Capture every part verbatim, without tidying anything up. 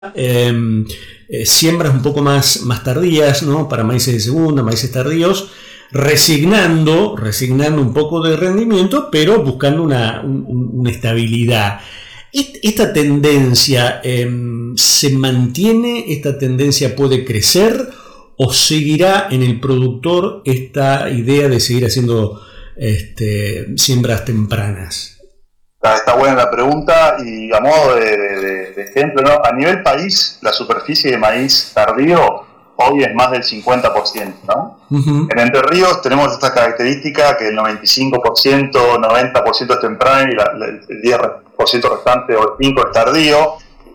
eh, eh, siembras un poco más, más tardías, ¿no? Para maíces de segunda, maíces tardíos, resignando, resignando un poco de rendimiento, pero buscando una, un, una estabilidad. ¿Esta tendencia eh, se mantiene? ¿Esta tendencia puede crecer? ¿O seguirá en el productor esta idea de seguir haciendo este, siembras tempranas? Está, está buena la pregunta y a modo de, de, de ejemplo, ¿no? A nivel país, la superficie de maíz tardío hoy es más del cincuenta por ciento, ¿no? Uh-huh. En Entre Ríos tenemos esta característica que el noventa y cinco por ciento, noventa por ciento es temprano y la, la, el diez por ciento restante o el cinco por ciento es tardío.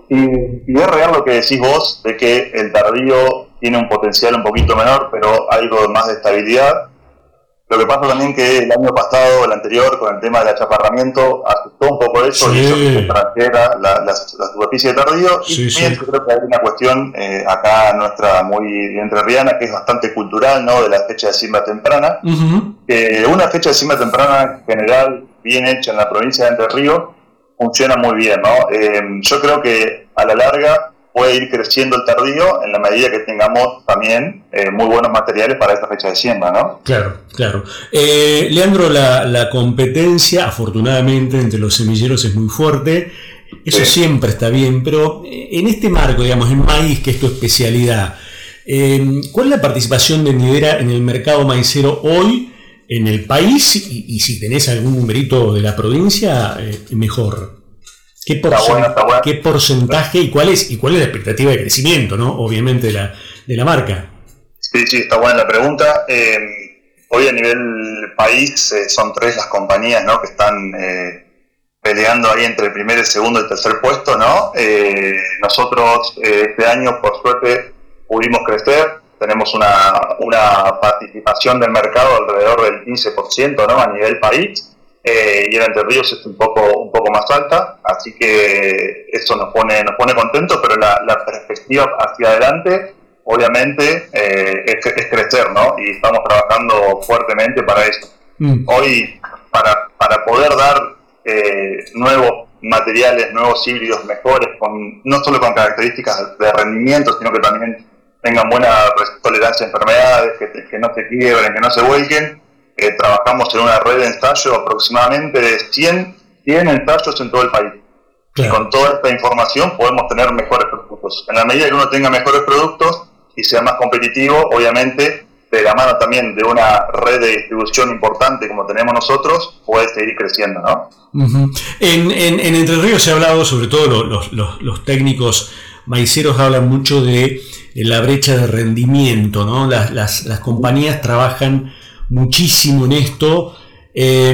Y, y es real lo que decís vos, de que el tardío tiene un potencial un poquito menor, pero algo más de estabilidad. Lo que pasa también que el año pasado, el anterior, con el tema del achaparramiento, asustó un poco eso, sí. Y eso que se trajera la, la, la superficie de tardío. Sí, y también sí. Creo que hay una cuestión eh, acá nuestra muy entrerriana, que es bastante cultural, ¿no? De la fecha de siembra temprana. Uh-huh. Eh, una fecha de siembra temprana general, bien hecha en la provincia de Entre Ríos, funciona muy bien, ¿no? Eh, yo creo que a la larga puede ir creciendo el tardío en la medida que tengamos también eh, muy buenos materiales para esta fecha de siembra, ¿no? Claro, claro. Eh, Leandro, la, la competencia, afortunadamente, entre los semilleros es muy fuerte. Eso sí. Siempre está bien, pero en este marco, digamos, en maíz, que es tu especialidad, eh, ¿cuál es la participación de Nidera en el mercado maicero hoy en el país? Y, y si tenés algún numerito de la provincia, eh, mejor. ¿Qué, porcent- está bueno, está bueno. ¿Qué porcentaje y cuál es y cuál es la expectativa de crecimiento, ¿no? Obviamente de la, de la marca. Sí, sí, está buena la pregunta. Eh, hoy a nivel país eh, son tres las compañías, ¿no? Que están eh, peleando ahí entre el primer, el segundo y el tercer puesto, ¿no? Eh, nosotros eh, este año, por suerte, pudimos crecer. Tenemos una, una participación del mercado alrededor del quince por ciento, ¿no? A nivel país. Eh, y en Entre Ríos es un poco un poco más alta, así que eso nos pone nos pone contentos, pero la, la perspectiva hacia adelante obviamente eh, es, es crecer, ¿no? Y estamos trabajando fuertemente para eso. Mm. Hoy, para, para poder dar eh, nuevos materiales, nuevos híbridos mejores, con, no solo con características de rendimiento, sino que también tengan buena tolerancia a enfermedades, que, que no se quiebren, que no se vuelquen. Eh, trabajamos en una red de ensayo aproximadamente de cien, cien ensayos en todo el país. Claro. Y con toda esta información podemos tener mejores productos. En la medida que uno tenga mejores productos y sea más competitivo, obviamente, de la mano también de una red de distribución importante como tenemos nosotros, puede seguir creciendo, ¿no? Uh-huh. En, en, en Entre Ríos se ha hablado, sobre todo los, los, los técnicos maiceros hablan mucho de, de la brecha de rendimiento, ¿no? Las, las, las compañías trabajan muchísimo en esto, eh,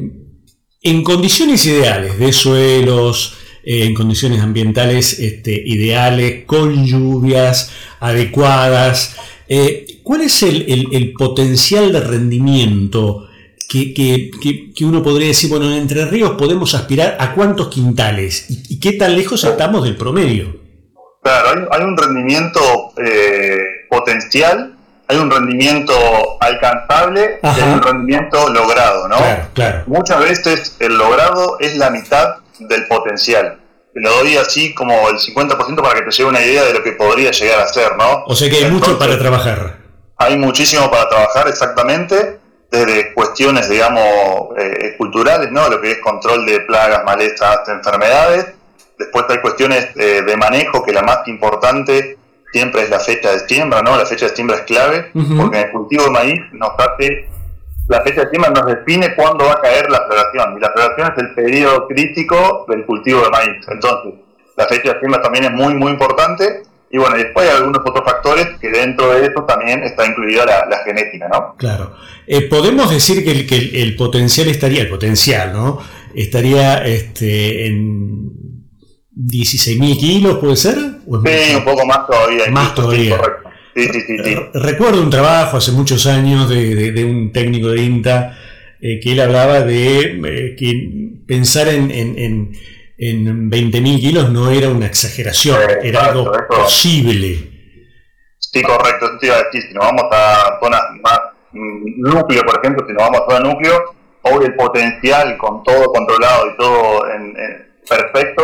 en condiciones ideales de suelos, eh, en condiciones ambientales este, ideales, con lluvias adecuadas. Eh, ¿Cuál es el, el, el potencial de rendimiento que, que, que, que uno podría decir, bueno, en Entre Ríos podemos aspirar a cuántos quintales y, y qué tan lejos estamos del promedio? Claro, hay, hay un rendimiento eh, potencial. Hay un rendimiento alcanzable. Ajá. Y hay un rendimiento logrado, ¿no? Claro, claro. Muchas veces el logrado es la mitad del potencial. Te lo doy así como el cincuenta por ciento para que te lleve una idea de lo que podría llegar a ser, ¿no? O sea que hay Entonces, mucho para trabajar. Hay muchísimo para trabajar, exactamente, desde cuestiones, digamos, eh, culturales, ¿no? Lo que es control de plagas, malezas, enfermedades. Después hay cuestiones eh, de manejo, que la más importante siempre es la fecha de siembra, ¿no? La fecha de siembra es clave, uh-huh. Porque en el cultivo de maíz nos hace, la fecha de siembra nos define cuándo va a caer la floración, y la floración es el periodo crítico del cultivo de maíz. Entonces, la fecha de siembra también es muy, muy importante, y bueno, y después hay algunos otros factores que dentro de eso también está incluida la, la genética, ¿no? Claro. Eh, podemos decir que el, que el, el potencial estaría, el potencial, ¿no? Estaría este, en dieciséis mil kilos, ¿puede ser? Sí, un poco más todavía. Más todavía. Correcto. Sí, sí, sí, sí. Recuerdo un trabajo hace muchos años de, de, de un técnico de INTA eh, que él hablaba de eh, que pensar en, en, en, en veinte mil kilos no era una exageración, eh, era exacto, algo eso. Posible. Sí, correcto. Eso te iba a decir, si nos vamos a zonas más núcleo, por ejemplo, si nos vamos a zona núcleo, hoy el potencial con todo controlado y todo en, en perfecto,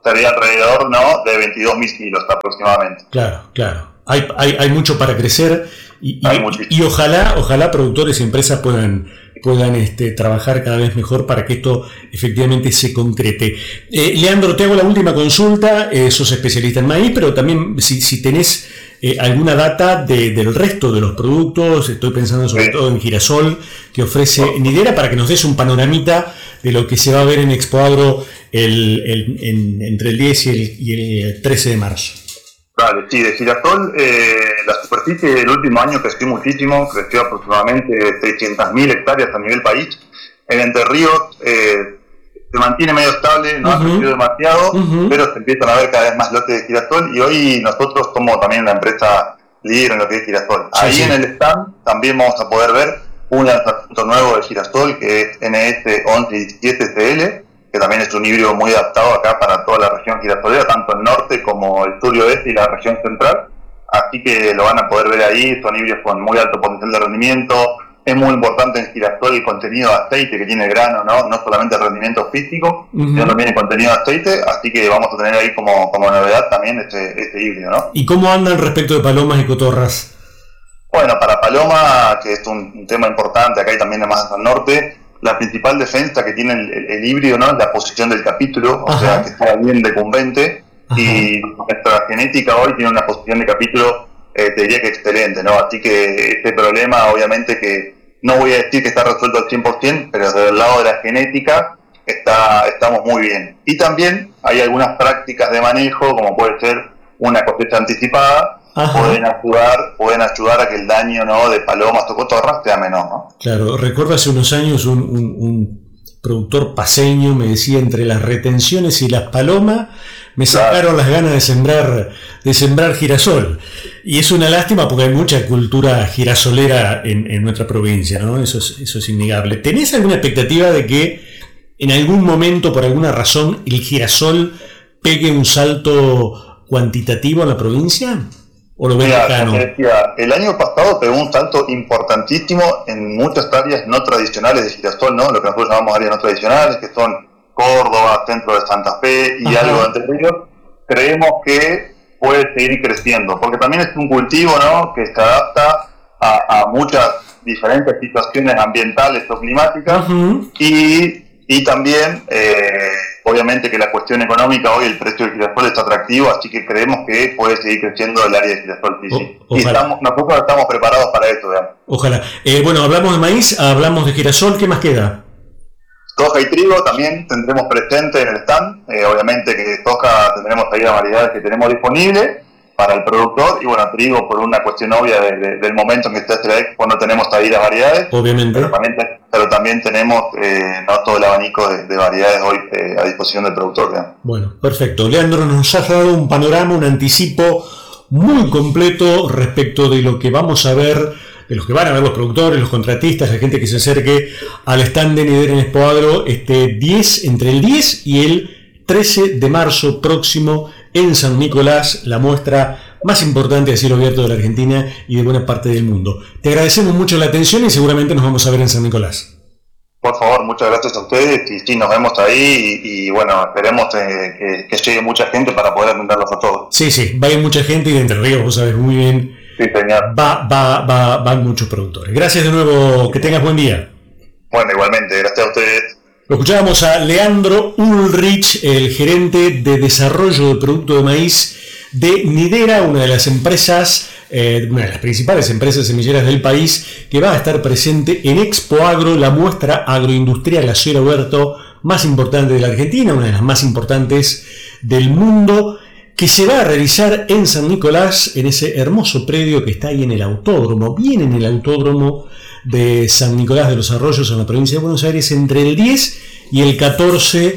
sería alrededor, ¿no?, de veintidós mil kilos aproximadamente. Claro, claro. Hay, hay, hay mucho para crecer y, y, Hay y ojalá, ojalá productores y empresas puedan, puedan este, trabajar cada vez mejor para que esto efectivamente se concrete. Eh, Leandro, te hago la última consulta. Eh, sos especialista en maíz, pero también si, si tenés eh, alguna data de, del resto de los productos, estoy pensando sobre sí. todo en girasol que ofrece oh. Nidera, para que nos des un panoramita de lo que se va a ver en Expoagro el, el, en, entre el diez y el, y el trece de marzo. Vale, sí, de girasol, eh, la superficie del último año creció muchísimo, creció aproximadamente seiscientas mil hectáreas a nivel país. En Entre Ríos eh, se mantiene medio estable, no uh-huh. ha crecido demasiado, uh-huh. pero se empiezan a ver cada vez más lotes de girasol y hoy nosotros somos también una empresa líder en lo que es girasol. Sí, Ahí sí. en el stand también vamos a poder ver un lanzamiento nuevo de girasol que es N S once diecisiete C L, que también es un híbrido muy adaptado acá para toda la región girasolera, tanto el norte como el sur y oeste y la región central. Así que lo van a poder ver ahí, son híbridos con muy alto potencial de rendimiento. Es muy importante en girasol el contenido de aceite que tiene el grano, ¿no? No solamente el rendimiento físico, uh-huh. sino también el contenido de aceite. Así que vamos a tener ahí como, como novedad también este, este híbrido, ¿no? ¿Y cómo andan respecto de palomas y cotorras? Bueno, para paloma, que es un, un tema importante acá y también más al norte, la principal defensa que tiene el, el, el híbrido, ¿no?, es la posición del capítulo, Ajá. o sea, que sea bien decumbente. Ajá. Y nuestra genética hoy tiene una posición de capítulo, eh, te diría que excelente, ¿no? Así que este problema, obviamente que no voy a decir que está resuelto al cien por ciento, pero desde el lado de la genética está, estamos muy bien. Y también hay algunas prácticas de manejo, como puede ser una cosecha anticipada, Ajá. pueden ayudar pueden ayudar a que el daño, ¿no?, de palomas o cotorras sea menor, ¿no? Claro, recuerdo hace unos años un, un, un productor paseño me decía, entre las retenciones y las palomas me sacaron claro. las ganas de sembrar de sembrar girasol, y es una lástima porque hay mucha cultura girasolera en, en nuestra provincia, ¿no? Eso es, eso es innegable. ¿Tenés alguna expectativa de que en algún momento, por alguna razón, el girasol pegue un salto cuantitativo en la provincia? ¿O lo ves Mira, lejano? Decía, el año pasado pegó un salto importantísimo en muchas áreas no tradicionales de girasol, ¿no? Lo que nosotros llamamos áreas no tradicionales, que son Córdoba, centro de Santa Fe y Ajá. algo de Entre Ríos. Creemos que puede seguir creciendo, porque también es un cultivo, ¿no?, que se adapta a, a muchas diferentes situaciones ambientales o climáticas. Uh-huh. y, y también, eh, obviamente que la cuestión económica, hoy el precio del girasol es atractivo, así que creemos que puede seguir creciendo el área de girasol. Sí, sí. Y estamos, nosotros estamos preparados para eso, digamos. Ojalá. Eh, bueno, hablamos de maíz, hablamos de girasol, ¿qué más queda? Soja y trigo también tendremos presente en el stand. Eh, obviamente que soja tendremos ahí las variedades que tenemos disponibles para el productor, y bueno, trigo por una cuestión obvia de, de, del momento en que se hace la expo no tenemos ahí las variedades. Obviamente. Pero también, pero también tenemos eh, no todo el abanico de, de variedades hoy eh, a disposición del productor. ¿no? Bueno, perfecto. Leandro, nos has dado un panorama, un anticipo muy completo respecto de lo que vamos a ver, de los que van a ver los productores, los contratistas, la gente que se acerque al stand de Nidera en Expoagro este diez, entre el diez y el trece de marzo próximo en San Nicolás, la muestra más importante de cielo abierto de la Argentina y de buena parte del mundo. Te agradecemos mucho la atención y seguramente nos vamos a ver en San Nicolás. Por favor, muchas gracias a ustedes y sí, nos vemos ahí y, y bueno, esperemos eh, que, que llegue mucha gente para poder atenderlos a todos. Sí, sí, va a ir mucha gente y de Entre Ríos, vos sabés muy bien, sí, señor. Va, va, va, van muchos productores. Gracias de nuevo, que tengas buen día. Bueno, igualmente, gracias a ustedes. Lo escuchábamos a Leandro Ulrich, el gerente de desarrollo de producto de maíz de Nidera, una de las empresas, eh, una de las principales empresas semilleras del país, que va a estar presente en Expoagro, la muestra agroindustrial a cielo abierto más importante de la Argentina, una de las más importantes del mundo, que se va a realizar en San Nicolás, en ese hermoso predio que está ahí en el autódromo, bien en el autódromo de San Nicolás de los Arroyos, en la provincia de Buenos Aires, entre el diez y el catorce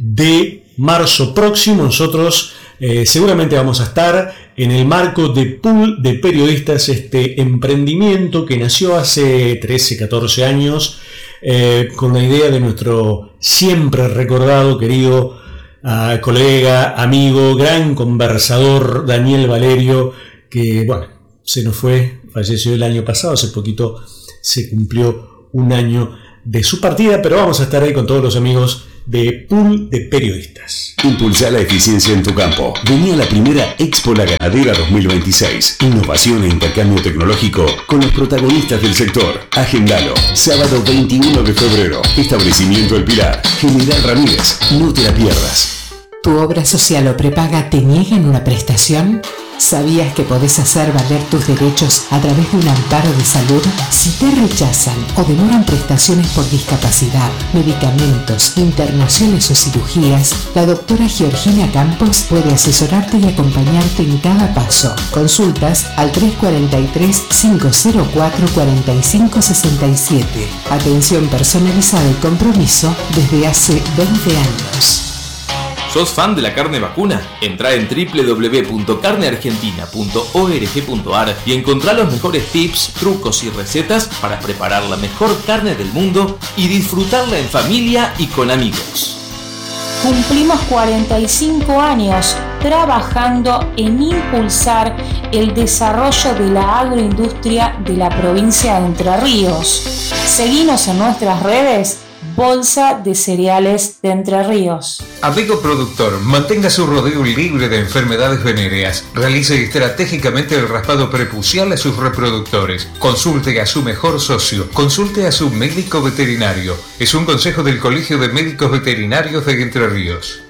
de marzo próximo. Nosotros eh, seguramente vamos a estar en el marco de Pool de Periodistas, este emprendimiento que nació hace trece, catorce años, eh, con la idea de nuestro siempre recordado, querido uh, colega, amigo, gran conversador Daniel Valerio, que bueno, se nos fue, falleció el año pasado, hace poquito se cumplió un año de su partida, pero vamos a estar ahí con todos los amigos de Pool de Periodistas. Impulsa la eficiencia en tu campo. Vení a la primera Expo La Ganadera dos mil veintiséis. Innovación e intercambio tecnológico con los protagonistas del sector. Agendalo. Sábado veintiuno de febrero. Establecimiento El Pilar. General Ramírez. No te la pierdas. ¿Tu obra social o prepaga te niegan una prestación? ¿Sabías que podés hacer valer tus derechos a través de un amparo de salud? Si te rechazan o demoran prestaciones por discapacidad, medicamentos, internaciones o cirugías, la doctora Georgina Campos puede asesorarte y acompañarte en cada paso. Consultas al tres cuatro tres, cinco cero cuatro, cuatro cinco seis siete. Atención personalizada y compromiso desde hace veinte años. ¿Sos fan de la carne vacuna? Entrá en doble u doble u doble u punto carne argentina punto org punto a r y encontrá los mejores tips, trucos y recetas para preparar la mejor carne del mundo y disfrutarla en familia y con amigos. Cumplimos cuarenta y cinco años trabajando en impulsar el desarrollo de la agroindustria de la provincia de Entre Ríos. Seguinos en nuestras redes, Bolsa de Cereales de Entre Ríos. Amigo productor, mantenga su rodeo libre de enfermedades venéreas. Realice estratégicamente el raspado prepucial a sus reproductores. Consulte a su mejor socio. Consulte a su médico veterinario. Es un consejo del Colegio de Médicos Veterinarios de Entre Ríos.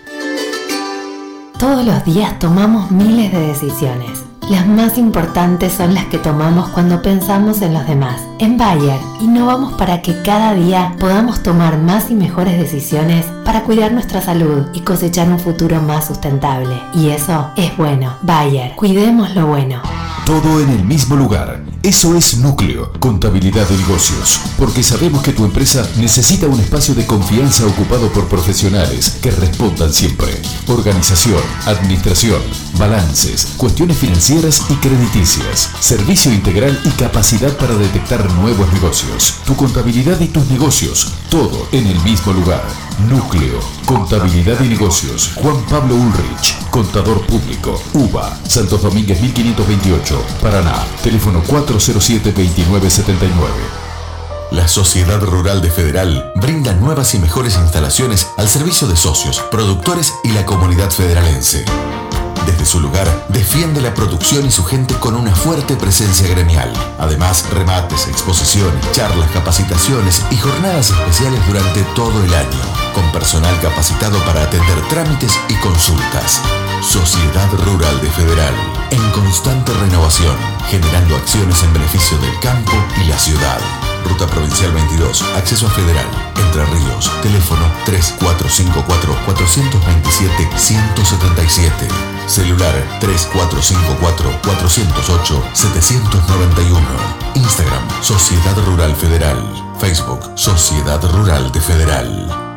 Todos los días tomamos miles de decisiones. Las más importantes son las que tomamos cuando pensamos en los demás. En Bayer, innovamos para que cada día podamos tomar más y mejores decisiones para cuidar nuestra salud y cosechar un futuro más sustentable. Y eso es bueno. Bayer, cuidemos lo bueno. Todo en el mismo lugar. Eso es Núcleo, Contabilidad de Negocios. Porque sabemos que tu empresa necesita un espacio de confianza ocupado por profesionales que respondan siempre. Organización, administración, balances, cuestiones financieras y crediticias. Servicio integral y capacidad para detectar nuevos negocios. Tu contabilidad y tus negocios. Todo en el mismo lugar. Núcleo, Contabilidad y Negocios. Juan Pablo Ulrich, Contador Público. U B A, Santos Domínguez mil quinientos veintiocho, Paraná. Teléfono cuatro cero siete, dos nueve siete nueve. La Sociedad Rural de Federal brinda nuevas y mejores instalaciones al servicio de socios, productores y la comunidad federalense. Desde su lugar, defiende la producción y su gente con una fuerte presencia gremial. Además, remates, exposiciones, charlas, capacitaciones y jornadas especiales durante todo el año, con personal capacitado para atender trámites y consultas. Sociedad Rural de Federal, en constante renovación, generando acciones en beneficio del campo y la ciudad. Ruta Provincial veintidós, acceso a Federal, Entre Ríos, teléfono tres cuatro cinco cuatro, cuatro dos siete, uno cero siete siete, celular tres cuatro cinco cuatro, cuatro cero ocho, siete nueve uno, Instagram, Sociedad Rural Federal, Facebook, Sociedad Rural de Federal.